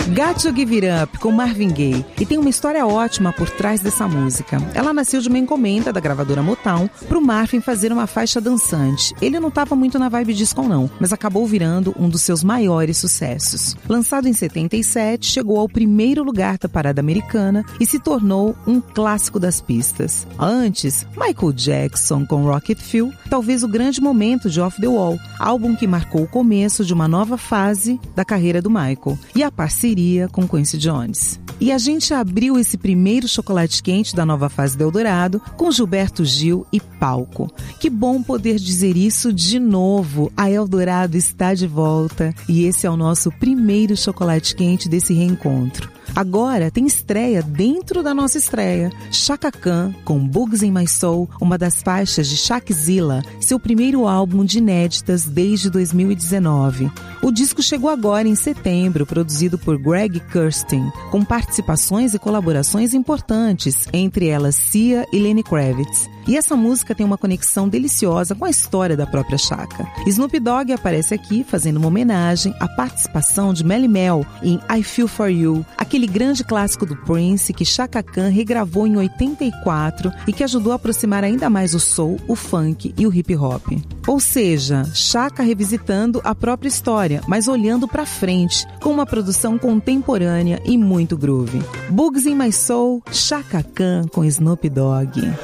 Got to Give It Up, com Marvin Gaye. E tem uma história ótima por trás dessa música. Ela nasceu de uma encomenda da gravadora Motown pro Marvin fazer uma faixa dançante. Ele não estava muito na vibe disco não, mas acabou virando um dos seus maiores sucessos. Lançado em 77, chegou ao primeiro lugar da parada americana e se tornou um clássico das pistas. Antes, Michael Jackson com Rocket Fuel, talvez o grande momento de Off the Wall, álbum que marcou o começo de uma nova fase da carreira do Michael, e a parceria com Quincy Jones. E a gente abriu esse primeiro chocolate quente da nova fase do Eldorado com Gilberto Gil e Palco. Que bom poder dizer isso de novo. A Eldorado está de volta e esse é o nosso primeiro chocolate quente desse reencontro. Agora tem estreia dentro da nossa estreia. Chaka Khan com Bugs in My Soul, uma das faixas de Shakzilla, seu primeiro álbum de inéditas desde 2019. O disco chegou agora em setembro, produzido por Greg Kurstin, com participações e colaborações importantes, entre elas Sia e Lenny Kravitz. E essa música tem uma conexão deliciosa com a história da própria Chaka. Snoop Dogg aparece aqui fazendo uma homenagem à participação de Melle Mel em I Feel For You, aquele grande clássico do Prince que Chaka Khan regravou em 84 e que ajudou a aproximar ainda mais o soul, o funk e o hip hop. Ou seja, Chaka revisitando a própria história, mas olhando pra frente, com uma produção contemporânea e muito groove. Bugs in My Soul, Chaka Khan com Snoop Dogg.